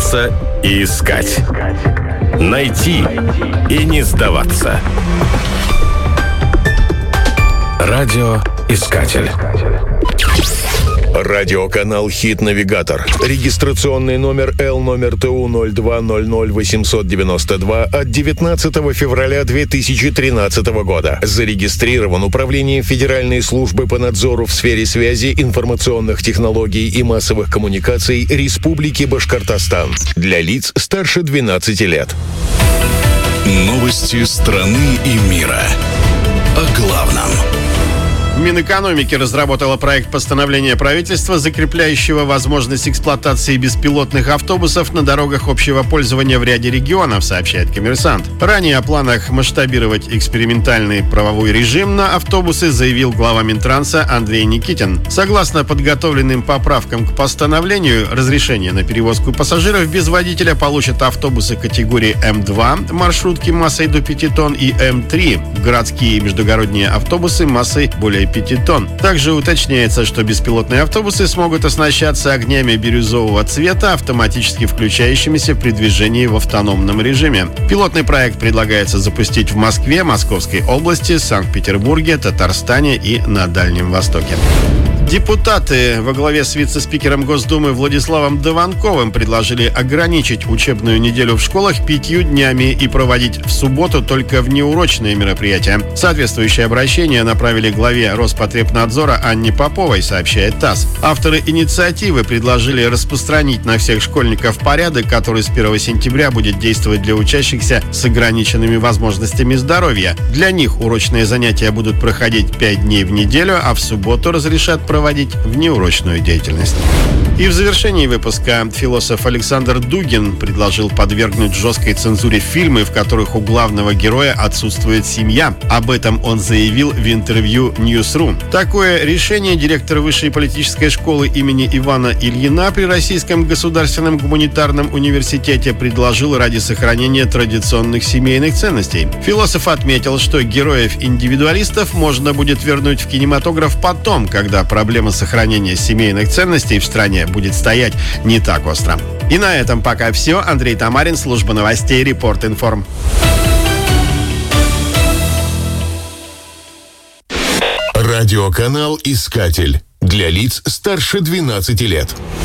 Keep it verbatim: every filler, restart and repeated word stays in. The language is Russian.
Прислушаться и искать. Найти и не сдаваться. Радиоискатель. Радиоканал «Хит-навигатор». Регистрационный номер Л номер Т У ноль два ноль ноль восемьсот девяносто два от девятнадцатого февраля две тысячи тринадцатого года. Зарегистрирован Управлением Федеральной службы по надзору в сфере связи, информационных технологий и массовых коммуникаций Республики Башкортостан. Для лиц старше двенадцати лет. Новости страны и мира. О главном. Минэкономики разработала проект постановления правительства, закрепляющего возможность эксплуатации беспилотных автобусов на дорогах общего пользования в ряде регионов, сообщает «Коммерсант». Ранее о планах масштабировать экспериментальный правовой режим на автобусы заявил глава Минтранса Андрей Никитин. Согласно подготовленным поправкам к постановлению, разрешение на перевозку пассажиров без водителя получат автобусы категории М два, маршрутки массой до пяти тонн, и М три, городские и междугородние автобусы массой более пяти тонн. Также уточняется, что беспилотные автобусы смогут оснащаться огнями бирюзового цвета, автоматически включающимися при движении в автономном режиме. Пилотный проект предлагается запустить в Москве, Московской области, Санкт-Петербурге, Татарстане и на Дальнем Востоке. Депутаты во главе с вице-спикером Госдумы Владиславом Дованковым предложили ограничить учебную неделю в школах пятью днями и проводить в субботу только внеурочные мероприятия. Соответствующее обращение направили главе Роспотребнадзора Анне Поповой, сообщает ТАСС. Авторы инициативы предложили распространить на всех школьников порядок, который с первого сентября будет действовать для учащихся с ограниченными возможностями здоровья. Для них урочные занятия будут проходить пять дней в неделю, а в субботу разрешат проводить внеурочную деятельность. И в завершении выпуска философ Александр Дугин предложил подвергнуть жесткой цензуре фильмы, в которых у главного героя отсутствует семья. Об этом он заявил в интервью Ньюсру. Такое решение директор Высшей политической школы имени Ивана Ильина при Российском государственном гуманитарном университете предложил ради сохранения традиционных семейных ценностей. Философ отметил, что героев-индивидуалистов можно будет вернуть в кинематограф потом, когда проблема сохранения семейных ценностей в стране будет стоять не так остро. И на этом пока все. Андрей Тамарин, служба новостей, Репорт Информ. Радиоканал «Искатель». Для лиц старше двенадцати лет.